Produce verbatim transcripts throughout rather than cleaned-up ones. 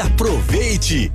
Aproveite!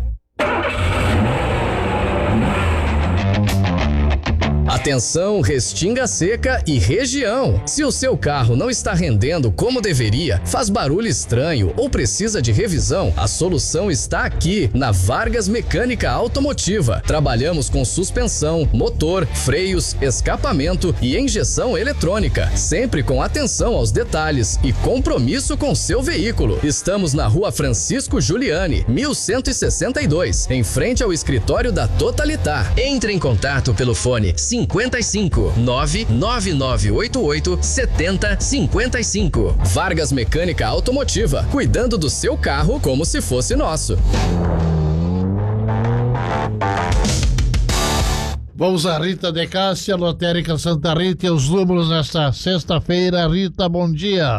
Atenção, Restinga Seca e região. Se o seu carro não está rendendo como deveria, faz barulho estranho ou precisa de revisão, a solução está aqui na Vargas Mecânica Automotiva. Trabalhamos com suspensão, motor, freios, escapamento e injeção eletrônica, sempre com atenção aos detalhes e compromisso com seu veículo. Estamos na Rua Francisco Giuliani, mil cento e sessenta e dois, em frente ao escritório da Totalitar. Entre em contato pelo fone cinquenta e cinco, nove nove nove oito oito, setenta cinquenta e cinco. Vargas Mecânica Automotiva, cuidando do seu carro como se fosse nosso. Vamos a Rita de Cássia, Lotérica Santa Rita, e os números nesta sexta-feira. Rita, bom dia.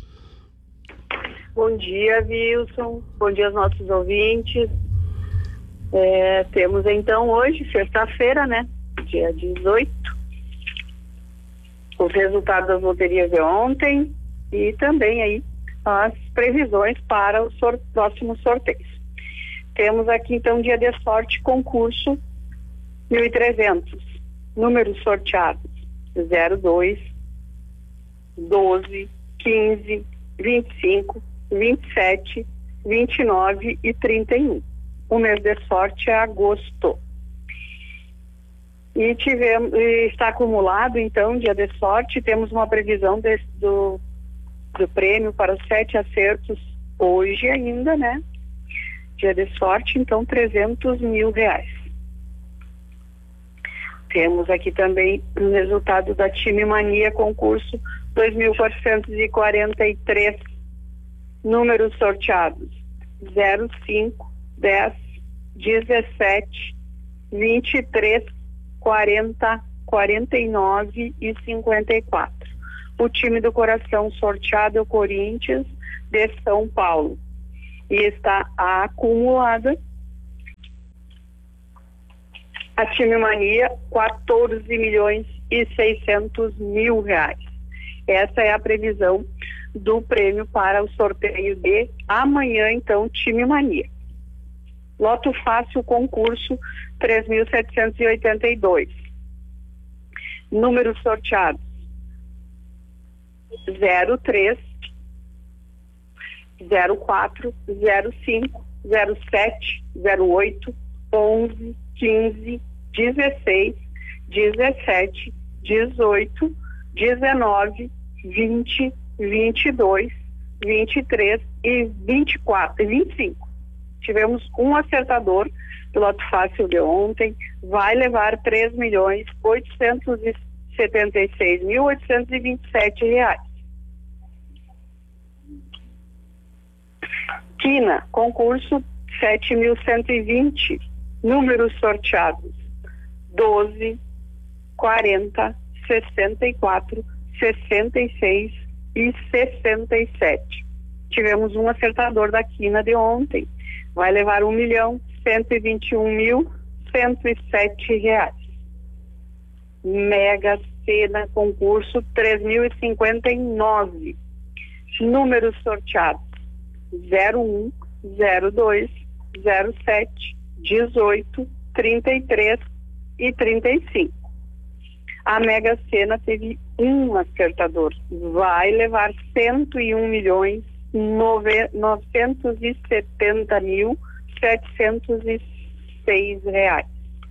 Bom dia, Wilson. Bom dia aos nossos ouvintes. É, temos então hoje, sexta-feira, né? Dia dezoito, os resultados das loterias de ontem e também aí as previsões para os sor- próximos sorteios. Temos aqui então dia de sorte, concurso mil e trezentos, números sorteados zero dois, doze, quinze, vinte e cinco, vinte e sete, vinte e nove e trinta e um. O mês de sorte é agosto. E tivemos, e está acumulado, então, dia de sorte, temos uma previsão de, do, do prêmio para os sete acertos hoje ainda, né? Dia de sorte, então, trezentos mil reais. Temos aqui também o resultado da Time Mania, concurso dois mil quatrocentos e quarenta e três, números sorteados zero, cinco, dez, dezessete, vinte e três, quarenta, quarenta e nove e cinquenta e quatro. O time do coração sorteado é o Corinthians de São Paulo e está acumulada a Time Mania quatorze milhões e seiscentos mil reais. Essa é a previsão do prêmio para o sorteio de amanhã, então, Time Mania. Loto Fácil, concurso três mil setecentos e oitenta e dois. Números sorteados zero três, zero quatro, zero cinco, zero sete, zero oito, onze, quinze, dezesseis, dezessete, dezoito, dezenove, vinte, vinte e dois, vinte e três e vinte e quatro, e vinte e cinco. Tivemos um acertador do Loto Fácil de ontem, vai levar três milhões oitocentos e setenta e seis mil oitocentos e vinte e sete reais. Quina, concurso sete mil cento e vinte, números sorteados doze, quarenta, sessenta e quatro, sessenta e seis e sessenta e sete. Tivemos um acertador da Quina de ontem, vai levar um milhão cento e vinte e um mil cento e sete reais. Mega Sena, concurso três mil e cinquenta e nove, números sorteados zero um, zero dois, zero sete, dezoito, trinta e três e trinta e cinco. A Mega Sena teve um acertador, vai levar cento e um milhões novecentos e setenta mil setecentos e seis reais.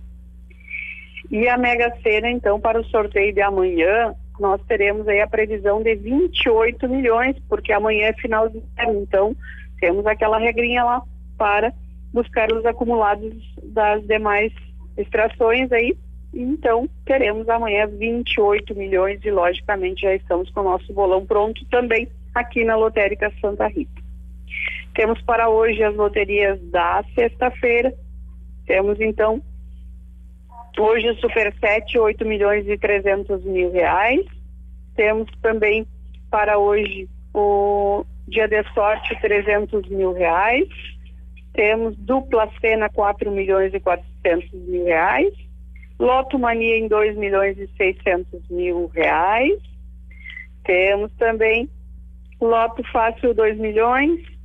E a Mega Sena, então, para o sorteio de amanhã, nós teremos aí a previsão de vinte e oito milhões, porque amanhã é final de ano, então temos aquela regrinha lá para buscar os acumulados das demais extrações aí. Então teremos amanhã vinte e oito milhões e logicamente já estamos com o nosso bolão pronto também aqui na Lotérica Santa Rita. Temos para hoje as loterias da sexta-feira. Temos então hoje o Super sete, oito milhões e trezentos mil reais. Temos também para hoje o Dia de Sorte, trezentos mil reais. Temos Dupla Sena, quatro milhões e quatrocentos mil reais. Loto Mania em dois milhões e seiscentos mil reais. Temos também Loto Fácil dois milhões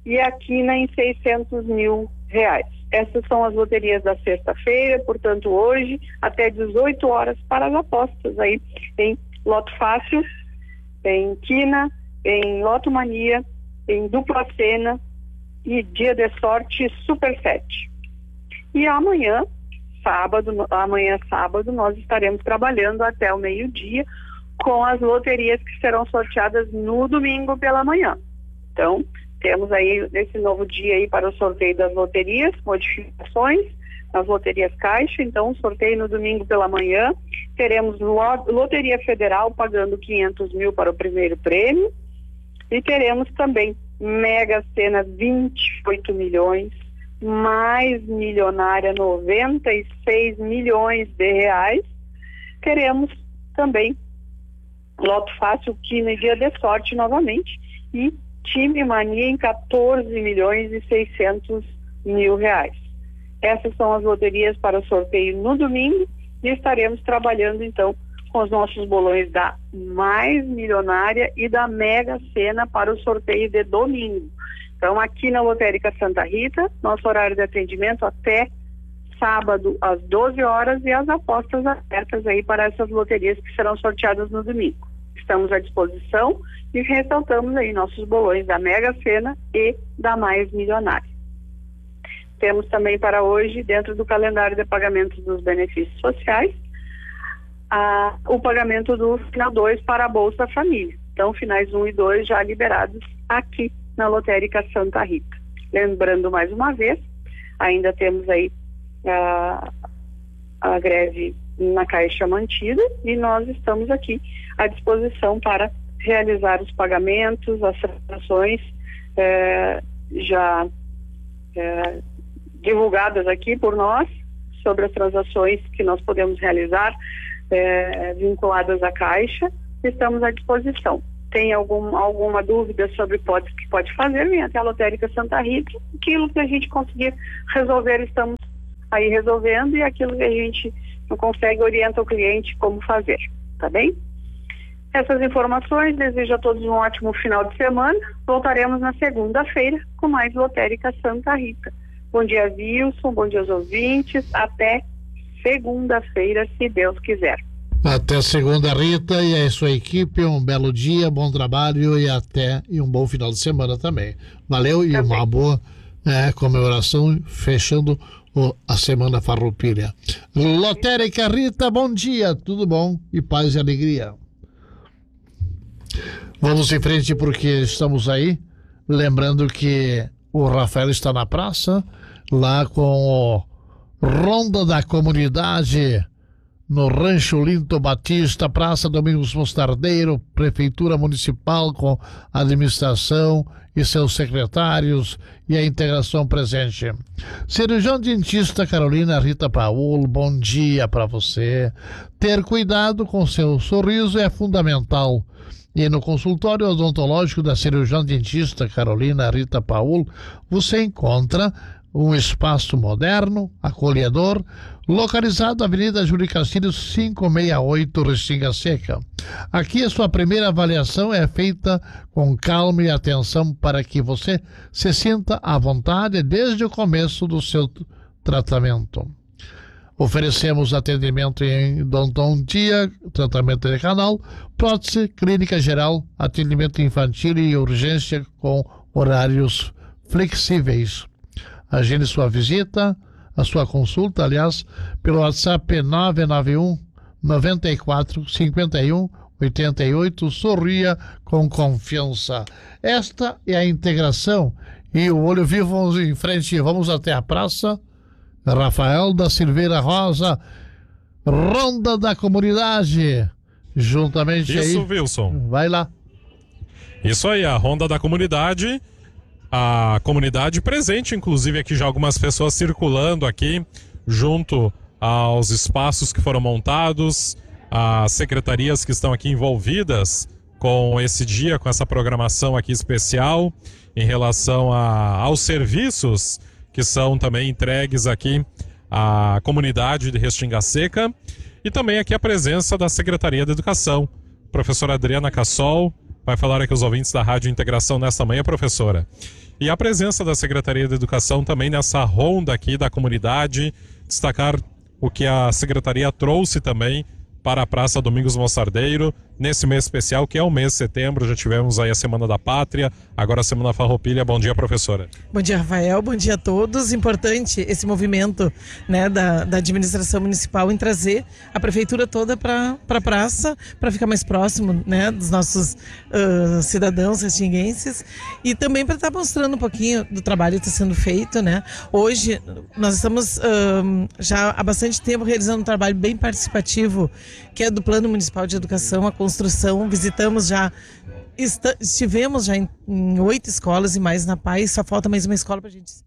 e a quina em seiscentos mil reais. Essas são as loterias da sexta-feira, portanto hoje até dezoito horas para as apostas aí em Loto Fácil, em quina, em Loto Mania, em Dupla Cena e Dia de Sorte Super sete. E amanhã, sábado, amanhã sábado, nós estaremos trabalhando até o meio-dia com as loterias que serão sorteadas no domingo pela manhã. Então, temos aí nesse novo dia aí para o sorteio das loterias, modificações nas loterias Caixa. Então, sorteio no domingo pela manhã. Teremos Loteria Federal pagando quinhentos mil para o primeiro prêmio. E teremos também Mega Sena vinte e oito milhões, mais Milionária noventa e seis milhões de reais. Teremos também Loto Fácil, quina e Dia de Sorte novamente. E Time Mania em quatorze milhões e seiscentos mil reais. Essas são as loterias para o sorteio no domingo e estaremos trabalhando então com os nossos bolões da Mais Milionária e da Mega Sena para o sorteio de domingo. Então, aqui na Lotérica Santa Rita, nosso horário de atendimento até sábado às doze horas e as apostas abertas aí para essas loterias que serão sorteadas no domingo. Estamos à disposição e ressaltamos aí nossos bolões da Mega Sena e da Mais Milionária. Temos também para hoje, dentro do calendário de pagamentos dos benefícios sociais, a, o pagamento do final dois para a Bolsa Família. Então, finais um e dois já liberados aqui na Lotérica Santa Rita. Lembrando mais uma vez, ainda temos aí a, a greve na Caixa mantida e nós estamos aqui à disposição para realizar os pagamentos, as transações eh, já eh, divulgadas aqui por nós sobre as transações que nós podemos realizar eh, vinculadas à Caixa. Estamos à disposição. Tem algum, alguma dúvida sobre pode, que pode fazer, vem até a Lotérica Santa Rita. Aquilo que a gente conseguir resolver, estamos aí resolvendo, e aquilo que a gente não consegue, orienta o cliente como fazer, tá bem? Essas informações, desejo a todos um ótimo final de semana. Voltaremos na segunda-feira com mais Lotérica Santa Rita. Bom dia, Wilson, bom dia aos ouvintes, até segunda-feira, se Deus quiser. Até segunda, Rita, e a sua equipe, um belo dia, bom trabalho e até e um bom final de semana também. Valeu e também uma boa é, comemoração, fechando o, a Semana Farroupilha. Lotérica Rita, bom dia, tudo bom e paz e alegria. Vamos em frente porque estamos aí, lembrando que o Rafael está na praça, lá com o Ronda da Comunidade, no Rancho Linto Batista, Praça Domingos Mostardeiro, Prefeitura Municipal com administração e seus secretários e a integração presente. Cirurgião dentista Carolina Rita Paul, bom dia para você. Ter cuidado com seu sorriso é fundamental. E no consultório odontológico da cirurgião dentista Carolina Rita Paul, você encontra um espaço moderno, acolhedor, localizado na Avenida Júlio Castilhos quinhentos e sessenta e oito, Restinga Seca. Aqui a sua primeira avaliação é feita com calma e atenção para que você se sinta à vontade desde o começo do seu tratamento. Oferecemos atendimento em odontia, tratamento de canal, prótese, clínica geral, atendimento infantil e urgência com horários flexíveis. Agende sua visita, a sua consulta, aliás, pelo WhatsApp nove nove um, nove quatro, cinco um, oito oito. Sorria com confiança. Esta é a integração e o Olho Vivo. Vamos em frente, vamos até a praça. Rafael da Silveira Rosa, Ronda da Comunidade, juntamente Isso, aí. Wilson. Vai lá. Isso aí, a Ronda da Comunidade, a comunidade presente, inclusive aqui já algumas pessoas circulando aqui, junto aos espaços que foram montados, as secretarias que estão aqui envolvidas com esse dia, com essa programação aqui especial, em relação a, aos serviços que são também entregues aqui à comunidade de Restinga Seca, e também aqui a presença da Secretaria de Educação. Professora Adriana Cassol vai falar aqui aos ouvintes da Rádio Integração nesta manhã, professora. e a presença da Secretaria de Educação também nessa ronda aqui da comunidade, destacar o que a Secretaria trouxe também para a Praça Domingos Mostardeiro, nesse mês especial, que é o mês de setembro. Já tivemos aí a Semana da Pátria, agora a Semana Farroupilha. Bom dia, professora. Bom dia, Rafael. Bom dia a todos. Importante esse movimento, né, da, da administração municipal em trazer a prefeitura toda para a praça, para ficar mais próximo, né, dos nossos uh, cidadãos restinguenses, e também para estar mostrando um pouquinho do trabalho que está sendo feito, né. Hoje nós estamos uh, já há bastante tempo realizando um trabalho bem participativo, que é do Plano Municipal de Educação, a construção. Visitamos já, estivemos já em, em oito escolas e mais na P A I, só falta mais uma escola para a gente